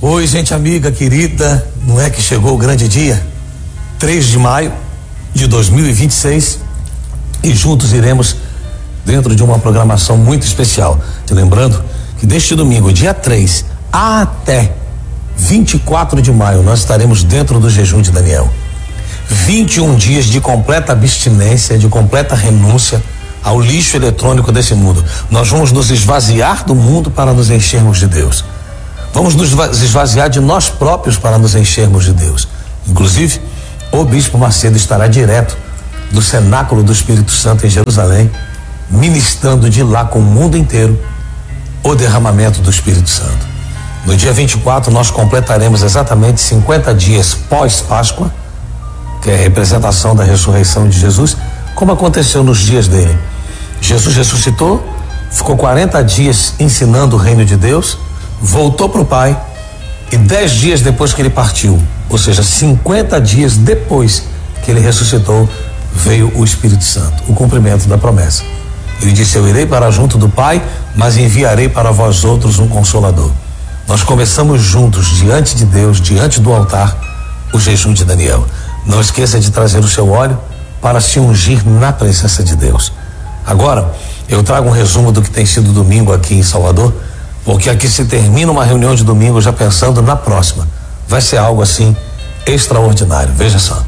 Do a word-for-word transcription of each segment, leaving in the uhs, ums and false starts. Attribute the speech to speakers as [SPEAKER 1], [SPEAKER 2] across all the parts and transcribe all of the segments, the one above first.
[SPEAKER 1] Oi, gente amiga, querida, não é que chegou o grande dia? três de maio de dois mil e vinte e seis e juntos iremos dentro de uma programação muito especial. Te lembrando que deste domingo, dia três, até vinte e quatro de maio, nós estaremos dentro do jejum de Daniel. vinte e um dias de completa abstinência, de completa renúncia ao lixo eletrônico desse mundo. Nós vamos nos esvaziar do mundo para nos enchermos de Deus. Vamos nos esvaziar de nós próprios para nos enchermos de Deus. Inclusive, o Bispo Macedo estará direto do cenáculo do Espírito Santo em Jerusalém, ministrando de lá com o mundo inteiro o derramamento do Espírito Santo. No dia vinte e quatro, nós completaremos exatamente cinquenta dias pós-Páscoa, que é a representação da ressurreição de Jesus, como aconteceu nos dias dele. Jesus ressuscitou, ficou quarenta dias ensinando o reino de Deus, voltou para o Pai e dez dias depois que ele partiu, ou seja, cinquenta dias depois que ele ressuscitou, veio o Espírito Santo, o cumprimento da promessa. Ele disse: eu irei para junto do Pai, mas enviarei para vós outros um Consolador. Nós começamos juntos, diante de Deus, diante do altar, o jejum de Daniel. Não esqueça de trazer o seu óleo para se ungir na presença de Deus. Agora, eu trago um resumo do que tem sido domingo aqui em Salvador, porque aqui se termina uma reunião de domingo já pensando na próxima. Vai ser algo assim extraordinário. Veja só.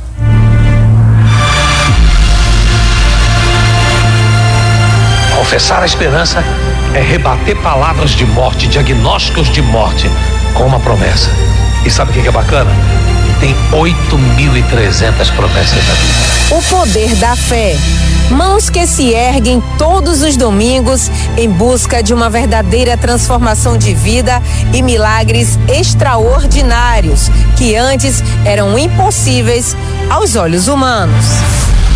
[SPEAKER 1] Confessar a esperança é rebater palavras de morte, diagnósticos de morte, com uma promessa. E sabe o que é bacana? Tem oito mil e trezentas promessas na Bíblia.
[SPEAKER 2] O poder da fé. Mãos que se erguem todos os domingos em busca de uma verdadeira transformação de vida e milagres extraordinários que antes eram impossíveis aos olhos humanos.